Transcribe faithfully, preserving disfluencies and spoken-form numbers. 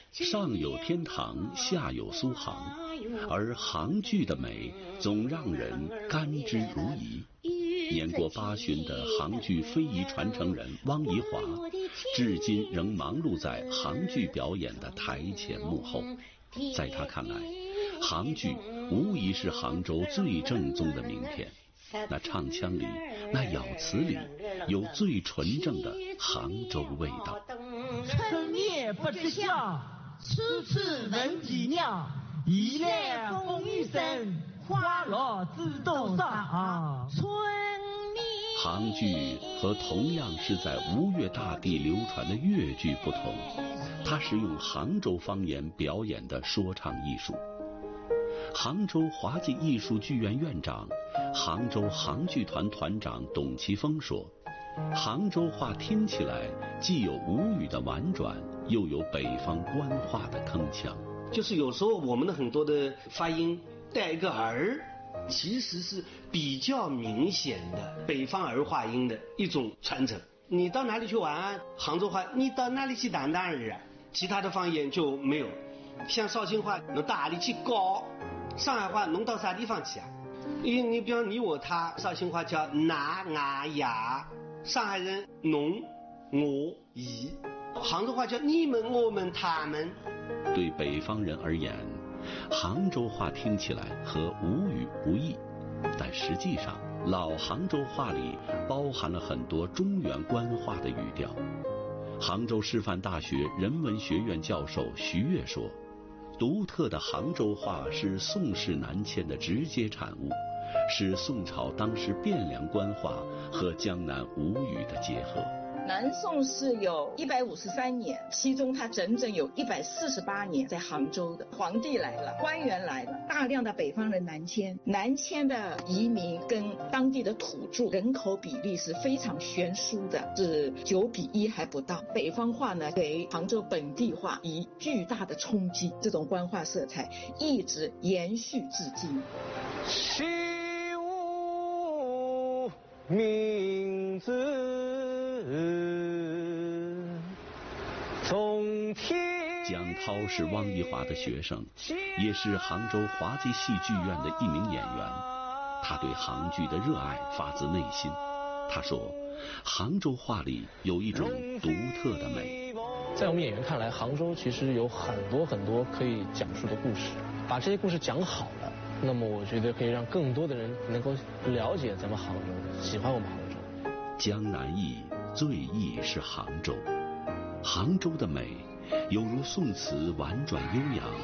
上有天堂，下有苏杭，而杭剧的美总让人甘之如饴。年过八旬的杭剧非遗传承人汪宜华，至今仍忙碌在杭剧表演的台前幕后。在他看来，杭剧无疑是杭州最正宗的名片。那唱腔里，那咬词里，有最纯正的杭州味道。 春夜不知晓，处处闻啼鸟。一来风雨声，花落知多少啊！春夜。杭剧和同样是在吴越大地流传的越剧不同，它是用杭州方言表演的说唱艺术。杭州华记艺术剧院院长、杭州杭剧团团长董其峰说，杭州话听起来既有吴语的婉转，又有北方官话的铿锵。 就是有时候我们的很多的发音带一个儿，其实是比较明显的北方儿化音的一种传承。你到哪里去玩，杭州话你到哪里去打哪儿啊，其他的方言就没有。像绍兴话侬到哪里去搞，上海话侬到啥地方去啊？因为你比方你我他，绍兴话叫拿牙牙，上海人侬我伊，杭州话叫你们我们他们。 对北方人而言，杭州话听起来和吴语不异，但实际上老杭州话里包含了很多中原官话的语调。杭州师范大学人文学院教授徐悦说，独特的杭州话是宋氏南迁的直接产物，是宋朝当时汴梁官话和江南吴语的结合。 南宋是有一百五十三年，其中它整整有一百四十八年在杭州的。皇帝来了，官员来了，大量的北方人南迁，南迁的移民跟当地的土著人口比例是非常悬殊的，是九比一还不到。北方话呢，给杭州本地化以巨大的冲击，这种官话色彩一直延续至今。 起无名字。 蒋涛是汪宜华的学生，也是杭州华记戏剧院的一名演员。他对杭剧的热爱发自内心。他说，杭州话里有一种独特的美。 在我们演员看来，杭州其实有很多很多可以讲述的故事，把这些故事讲好了，那么我觉得可以让更多的人能够了解咱们杭州，喜欢我们杭州。 江南忆，最忆是杭州。杭州的美犹如宋词婉转悠扬，